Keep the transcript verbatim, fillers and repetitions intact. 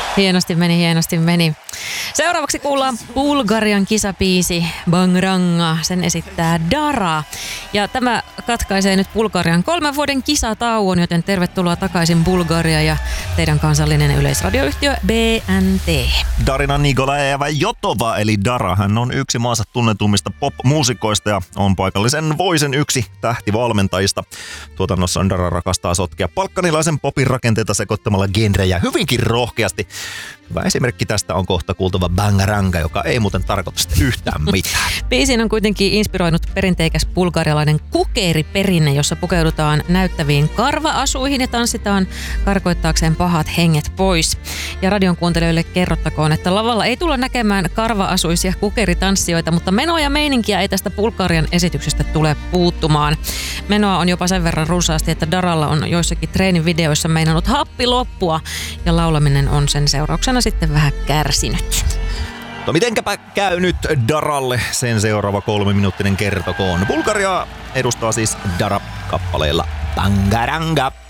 Hienosti meni, hienosti meni. Seuraavaksi kuullaan Bulgarian kisabiisi Bangranga. Sen esittää Dara. Ja tämä katkaisee nyt Bulgarian kolmen vuoden kisatauon, joten tervetuloa takaisin Bulgaria ja teidän kansallinen yleisradioyhtiö B N T. Darina Nikolaeva Jotova eli Dara. Hän on yksi maansa tunnetummista pop-muusikoista ja on paikallisen Voicen yksi tähtivalmentajista. Tuotannossa Dara rakastaa sotkea balkanilaisen popin rakenteita sekoittamalla genrejä hyvinkin rohkeasti. Hyvä esimerkki tästä on kohta kuultava Bangranga, joka ei muuten tarkoita sitä yhtään mitään. Biisin on kuitenkin inspiroinut perinteikäs bulgarialainen kukeriperinne, jossa pukeudutaan näyttäviin karva-asuihin ja tanssitaan karkoittaakseen pahat henget pois. Ja radion kuuntelijoille kerrottakoon, että lavalla ei tulla näkemään karva-asuisia kukeritanssijoita, mutta menoa ja meininkiä ei tästä Bulgarian esityksestä tule puuttumaan. Menoa on jopa sen verran runsaasti, että Daralla on joissakin treenivideoissa meinannut happi loppua ja laulaminen on sen seurauksena sitten vähän kärsinyt. No mitenkäpä käy nyt Daralle, sen seuraava kolmiminuuttinen kertokoon. Bulgaria edustaa siis Dara kappaleella Bangranga.